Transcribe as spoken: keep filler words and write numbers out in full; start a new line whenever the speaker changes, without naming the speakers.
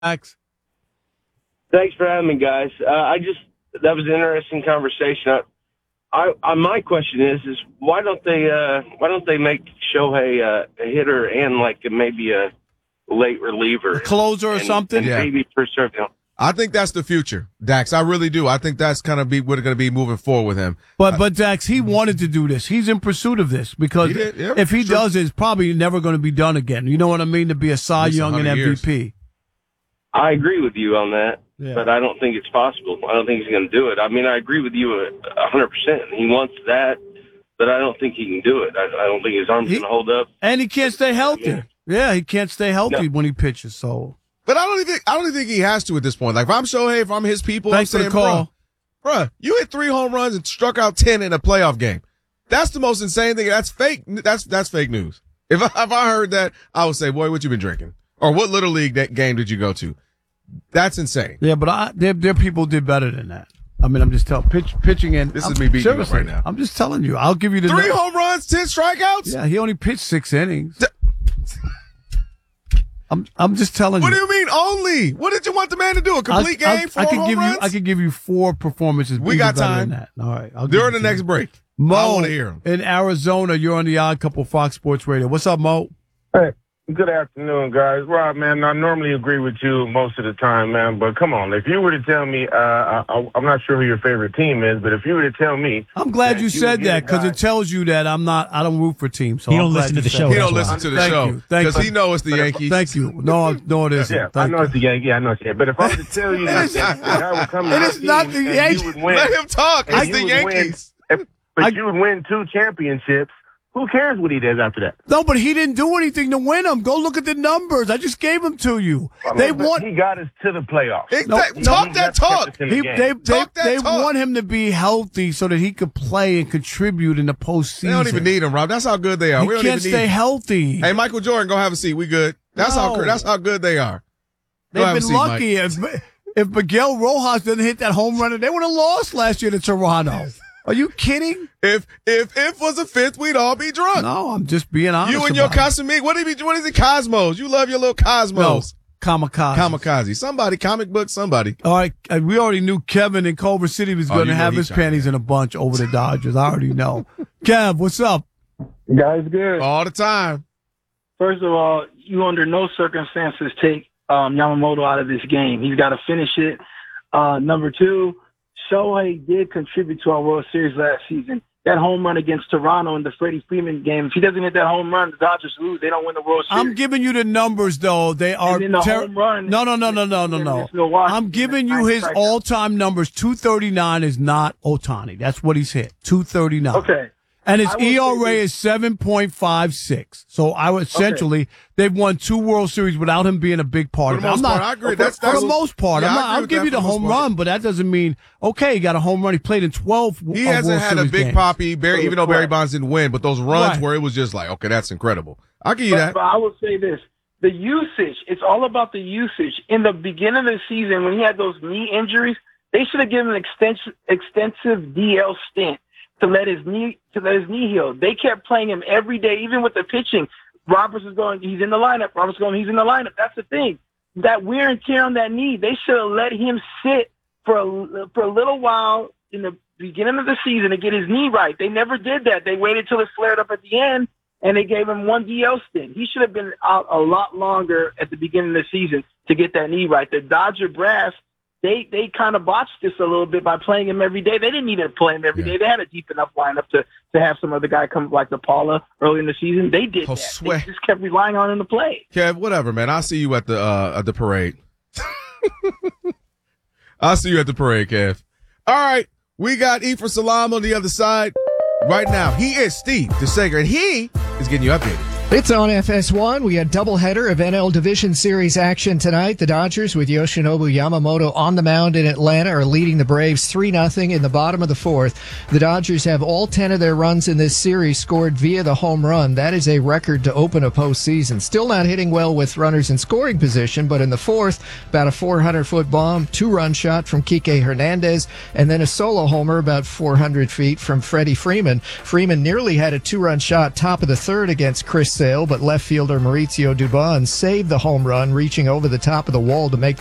Max.
Thanks for having me, guys. Uh, I just that was an interesting conversation. I, I, I my question is is why don't they uh, why don't they make Shohei uh, a hitter and like maybe a late reliever,
a closer or
and,
something?
And
yeah.
maybe preserve him.
I think that's the future, Dax. I really do. I think that's kind of be what's going to be moving forward with him.
But but Dax, he wanted to do this. He's in pursuit of this because
He did, yeah,
if he
sure.
does it, it's probably never going to be done again. You know what I mean? To be a Cy
least
Young and
one hundred
M V P.
I agree with you on that,
Yeah.
but I don't think it's possible. I don't think he's going to do it. I mean, I agree with you a a hundred percent. He wants that, but I don't think he can do it. I, I don't think his arm's
He-
going to hold up.
And he can't stay healthy.
Yeah.
Yeah, he can't stay healthy
No.
when he pitches. So
But I don't even I don't even think he has to at this point. Like, if I'm Shohei, if I'm his people,
Thanks for
I'm
the
saying,
call.
Bruh, bruh, you hit three home runs and struck out ten in a playoff game. That's the most insane thing. That's fake. That's that's fake news. If I, if I heard that, I would say, boy, what you been drinking? Or what Little League that game did you go to? That's insane.
yeah, but I, their their people did better than that. I mean, I'm just telling pitch, pitching in.
This
I'm,
is me beating you up
seriously,
right now.
I'm just telling you. I'll give you the
Three
nu-
home runs, ten strikeouts?
Yeah, he only pitched six innings. I'm I'm just telling
What do
you.
you mean only? What did you want the man to do? A complete
I'll-
game,
I'll-
four
I could
home
give
runs?
you I could give you four performances.
We
even
got
better
time.
than that. All right. I'll give
During
it
the
to
next
you.
break.
Mo
I want to hear him.
in Arizona. You're on the Odd Couple Fox Sports Radio. What's up, Mo?
Hey, good afternoon, guys. Rob, man, I normally agree with you most of the time, man, but come on. If you were to tell me, uh, I, I'm not sure who your favorite team is, but if you were to tell me.
I'm glad
that
you
would
said
get a
that because
guy-
it tells you that I'm not. I don't root for teams. So
He
I'm
don't
glad
listen
you
to the
said
show,
that.
He don't
that's
listen to the
Thank
show
you. Thank
because
you.
he knows it's the
But if-
Yankees.
Thank you. No, no, it isn't.
Yeah, I
Thank
know
you.
it's the Yankees. Yeah, I know it's the Yankees. But if I were to tell you that, that guy would come to
It
my
is not
team
the
and
Yankees.
you would win,
Let him talk.
and
It's
you
the
would win-
Yankees.
if- but
I-
you would win two championships. Who cares what he does after that?
No, but he didn't do anything to win them. Go look at the numbers. I just gave them to you.
I mean,
They
but
want.
He got us to the playoffs.
Exactly.
He-
Talk
he
that
just kept
talk.
us in the
He,
game.
they they,
Talk that
they
talk.
want him to be healthy so that he could play and contribute in the postseason.
They don't even need him, Rob. That's how good they are.
He
we don't
can't
even
stay
need
healthy.
Hey, Michael Jordan, go have a seat. We good. That's
No.
how that's how good they are. Go
They've
have a
been
seat,
lucky. If, if Miguel Rojas didn't hit that home run, they would have lost last year to Toronto. Are you kidding?
If if if was a fifth, we'd all be drunk.
No, I'm just being honest.
you and your
about it.
Cosmic. What do you what is it? Cosmos. You love your little Cosmos.
Kamikaze.
Kamikaze. Somebody, comic book, somebody.
All right, uh, we already knew Kevin in Culver City was
Oh,
going to
you know
have
he
his
tried
panties in a bunch over the Dodgers. I already know. Kev, what's up?
Guys, good.
All the time.
First of all, you under no circumstances take um, Yamamoto out of this game. He's got to finish it. Uh, number two, Shohei did contribute to our World Series last season. That home run against Toronto in the Freddie Freeman game, if he doesn't hit that home run, the Dodgers lose. They don't win the World Series.
I'm giving you the numbers, though. They are
And then the
ter-
home run
No, no, no, no, no, no, no.
against Milwaukee.
I'm giving you
Nine
his
strikeouts.
all-time numbers. two thirty-nine is not Otani. That's what he's hit. two thirty-nine.
Okay.
And his
I will
E R
say
A
this.
is seven point five six. So I would essentially they've won two World Series without him being a big part
For
of
the
it.
most
I'm not,
part, I agree.
For,
That's-
for
that's-
the most part.
yeah,
I'm
I
not,
agree
I'll
with
give
that
you the
for the most
home
part.
run, but that doesn't mean okay. He got a home run. He played in twelve.
He
uh,
hasn't
World
had a
Series
big
games.
poppy, Barry, even though Barry Bonds didn't win, but those runs
Right.
where it was just like, okay, that's incredible. I'll give you
But,
that.
but I will say this. The usage, it's all about the usage. In the beginning of the season, when he had those knee injuries, they should have given an extensive, extensive D L stint to let his knee to let his knee heal. They kept playing him every day, even with the pitching. Roberts is going, he's in the lineup. Roberts going, he's in the lineup. That's the thing. That wear and tear on that knee, they should have let him sit for a, for a little while in the beginning of the season to get his knee right. They never did that. They waited till it flared up at the end, and they gave him one D L stint. He should have been out a lot longer at the beginning of the season to get that knee right. The Dodger brass, they they kind of botched this a little bit by playing him every day. They didn't need to play him every
Yeah.
day. They had a deep enough lineup to, to have some other guy come like the Paula early in the season. They did
Oh,
that.
swear.
They just kept relying on him to play.
Kev, whatever, man. I'll see you at the uh, at the parade. I'll see you at the parade, Kev. All right, we got E for Salam on the other side right now. He is Steve DeSager, and he is getting you updated.
It's on F S one. We had doubleheader of N L Division Series action tonight. The Dodgers with Yoshinobu Yamamoto on the mound in Atlanta are leading the Braves three nothing in the bottom of the fourth. The Dodgers have all ten of their runs in this series scored via the home run. That is a record to open a postseason. Still not hitting well with runners in scoring position, but in the fourth, about a four hundred foot bomb, two-run shot from Kike Hernandez, and then a solo homer about four hundred feet from Freddie Freeman. Freeman nearly had a two-run shot top of the third against Chris Sale, but left fielder Maurizio Dubon saved the home run, reaching over the top of the wall to make